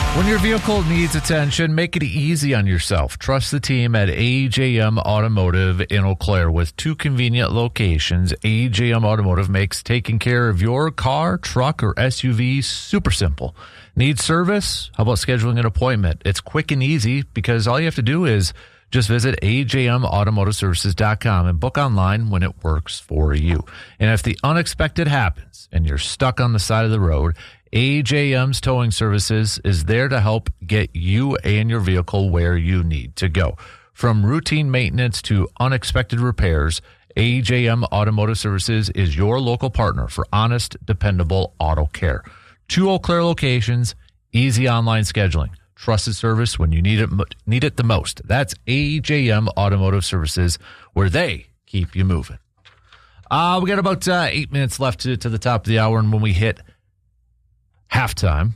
When your vehicle needs attention, make it easy on yourself. Trust the team at AJM Automotive in Eau Claire. With 2 convenient locations, AJM Automotive makes taking care of your car, truck, or SUV super simple. Need service? How about scheduling an appointment? It's quick and easy because all you have to do is just visit ajmautomotiveservices.com and book online when it works for you. And if the unexpected happens and you're stuck on the side of the road, AJM's Towing Services is there to help get you and your vehicle where you need to go. From routine maintenance to unexpected repairs, AJM Automotive Services is your local partner for honest, dependable auto care. 2 Eau Claire locations, easy online scheduling, trusted service when you need it the most. That's AJM Automotive Services, where they keep you moving. We got about 8 minutes left to the top of the hour, and when we hit halftime.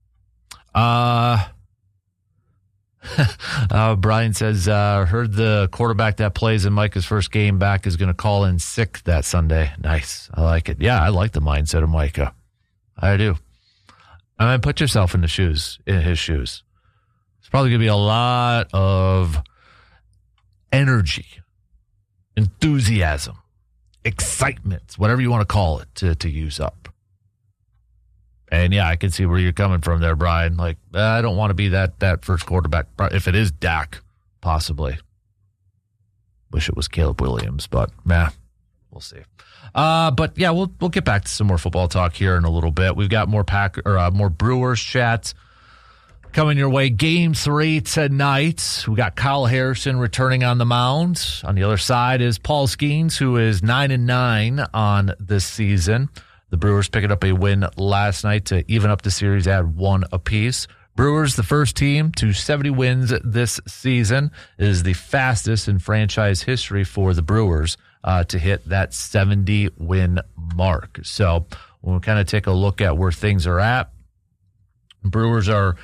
Brian says, heard the quarterback that plays in Micah's first game back is going to call in sick that Sunday. Nice. I like it. Yeah, I like the mindset of Micah. I do. I mean, put yourself in his shoes. It's probably going to be a lot of energy, enthusiasm, excitement, whatever you want to call it, to use up. And, yeah, I can see where you're coming from there, Brian. Like, I don't want to be that first quarterback. If it is Dak, possibly. Wish it was Caleb Williams, but, we'll see. But, yeah, we'll get back to some more football talk here in a little bit. We've got more Brewers chats coming your way. Game 3 tonight. We got Kyle Harrison returning on the mound. On the other side is Paul Skeens, who is 9-9 on this season. The Brewers picking up a win last night to even up the series at 1 apiece. Brewers, the first team to 70 wins this season, is the fastest in franchise history for the Brewers to hit that 70-win mark. So when we kind of take a look at where things are at, Brewers are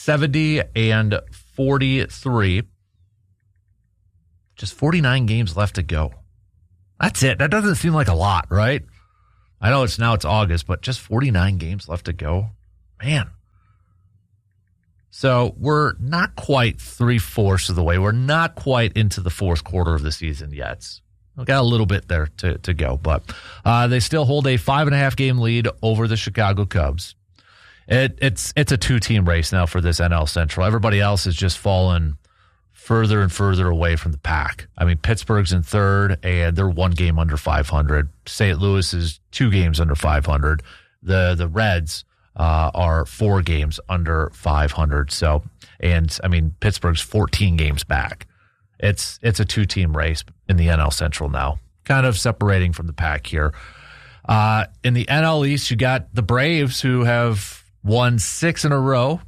70-43. Just 49 games left to go. That's it. That doesn't seem like a lot, right? I know it's August, but just 49 games left to go. Man. So we're not quite 3/4 of the way. We're not quite into the fourth quarter of the season yet. We've got a little bit there to go, but they still hold a 5.5 game lead over the Chicago Cubs. It's a 2-team race now for this NL Central. Everybody else has just fallen further and further away from the pack. I mean, Pittsburgh's in third, and they're 1 game under 500. St. Louis is 2 games under 500. The Reds are 4 games under 500. So, and I mean, Pittsburgh's 14 games back. It's a 2-team race in the NL Central now, kind of separating from the pack here. In the NL East, you got the Braves, who have won 6 in a row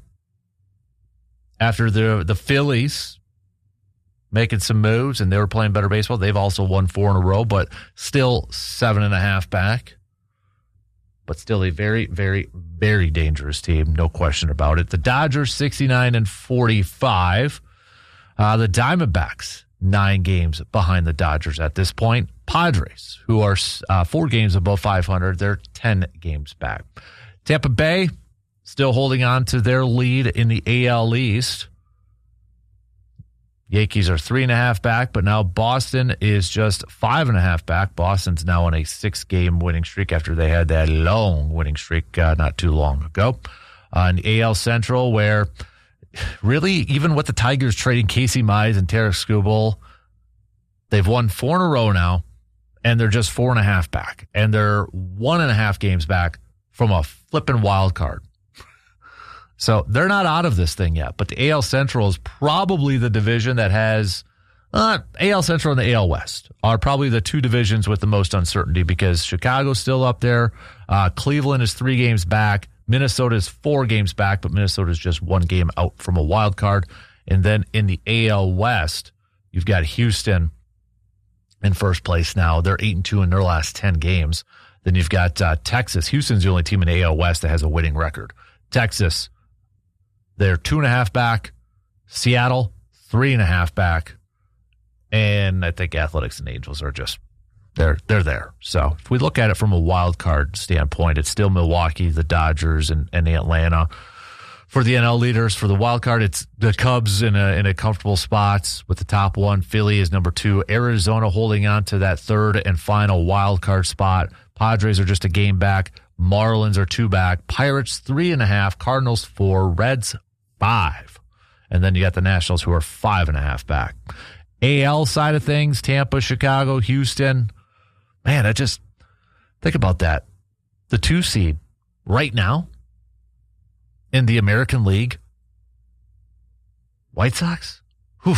after the Phillies making some moves, and they were playing better baseball. They've also won 4 in a row, but still 7.5 back. But still a very, very, very dangerous team, no question about it. The Dodgers, 69-45. The Diamondbacks, 9 games behind the Dodgers at this point. Padres, who are 4 games above 500, they're 10 games back. Tampa Bay, still holding on to their lead in the AL East. Yankees are 3.5 back, but now Boston is just 5.5 back. Boston's now on a 6-game winning streak after they had that long winning streak not too long ago. In the AL Central, where really, even with the Tigers trading Casey Mize and Tarek Skubal, they've won 4 in a row now, and they're just 4.5 back. And they're 1.5 games back from a flipping wild card. So they're not out of this thing yet, but the AL Central is probably the division that has AL Central and the AL West are probably the 2 divisions with the most uncertainty, because Chicago's still up there. Cleveland is 3 games back. Minnesota is 4 games back, but Minnesota is just 1 game out from a wild card. And then in the AL West, you've got Houston in first place now. They're 8-2 in their last 10 games. Then you've got Texas. Houston's the only team in the AL West that has a winning record. Texas, they're 2.5 back. Seattle, 3.5 back. And I think Athletics and Angels are just, they're there. So if we look at it from a wild card standpoint, it's still Milwaukee, the Dodgers, and Atlanta For the NL leaders, for the wild card, it's the Cubs in a comfortable spot with the top one. Philly is number 2. Arizona holding on to that third and final wild card spot. Padres are just a game back. Marlins are 2 back. Pirates 3.5. Cardinals 4. Reds 5. And then you got the Nationals who are 5.5 back. AL side of things, Tampa, Chicago, Houston. Man, I just think about that. The 2 seed right now in the American League, White Sox. Whew.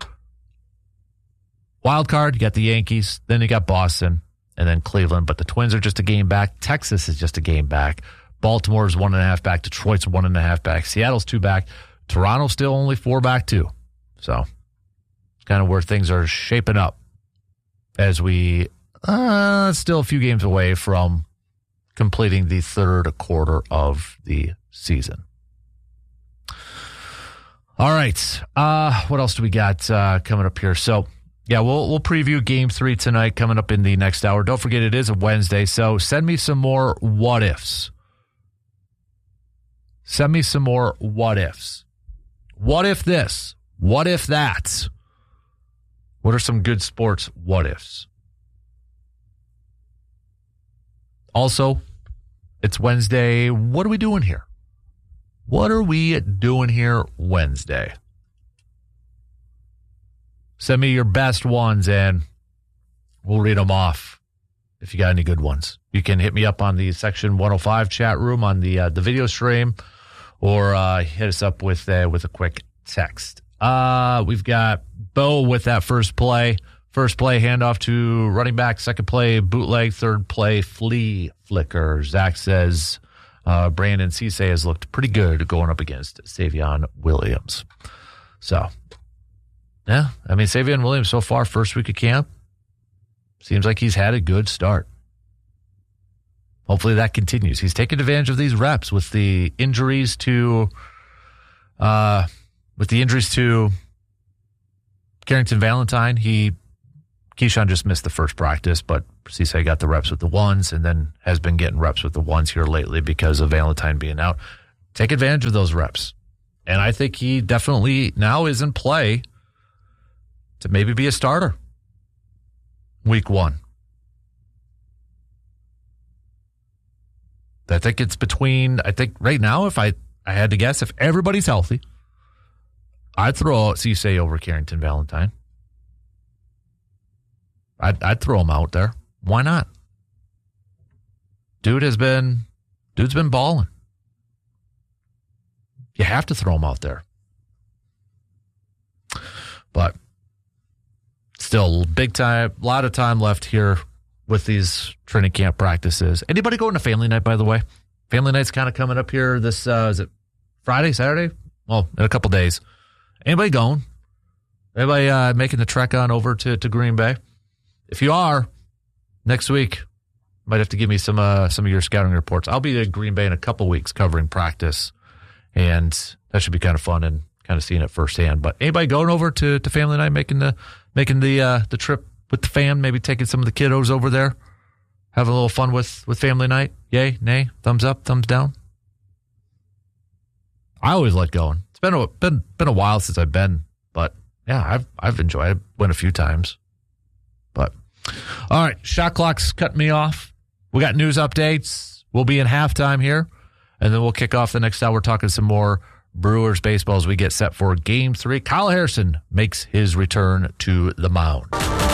Wild card, you got the Yankees, then you got Boston, and then Cleveland. But the Twins are just a game back. Texas is just a game back. Baltimore is 1.5 back. Detroit's 1.5 back. Seattle's 2 back. Toronto's still only 4 back too. So it's kind of where things are shaping up as we still a few games away from completing the third quarter of the season. All right. What else do we got coming up here? So, yeah, we'll preview Game 3 tonight coming up in the next hour. Don't forget, it is a Wednesday, so send me some more what-ifs. Send me some more what-ifs. What if this? What if that? What are some good sports what-ifs? Also, it's Wednesday. What are we doing here? What are we doing here Wednesday? Send me your best ones and we'll read them off if you got any good ones. You can hit me up on the Section 105 chat room on the video stream or hit us up with a quick text. We've got Bo with that first play. First play, handoff to running back. Second play, bootleg. Third play, flea flicker. Zach says Brandon Cisse has looked pretty good going up against Savion Williams. So, yeah, I mean, Savion Williams so far, first week of camp, seems like he's had a good start. Hopefully that continues. He's taken advantage of these reps with the injuries to Carrington Valentine. Keyshawn just missed the first practice, but Cisse got the reps with the ones and then has been getting reps with the ones here lately because of Valentine being out. Take advantage of those reps. And I think he definitely now is in play to maybe be a starter week 1. I think it's right now, if I had to guess, if everybody's healthy, I'd throw Cisse over Carrington Valentine. I'd throw him out there. Why not? Dude's been balling. You have to throw him out there. But still, big time, a lot of time left here with these training camp practices. Anybody going to family night, by the way? Family night's kind of coming up here this, is it Friday, Saturday? Well, in a couple days. Anybody going? Anybody making the trek on over to Green Bay? If you are, next week, might have to give me some of your scouting reports. I'll be at Green Bay in a couple weeks covering practice, and that should be kind of fun and kind of seeing it firsthand. But anybody going over to family night, making the trip with the fam, maybe taking some of the kiddos over there, having a little fun with family night? Yay, nay, thumbs up, thumbs down? I always like going. It's been a while since I've been, but yeah, I've enjoyed it. Went a few times. But all right, shot clock's cutting me off. We got news updates. We'll be in halftime here, and then we'll kick off the next hour talking some more Brewers baseball as we get set for Game 3. Kyle Harrison makes his return to the mound.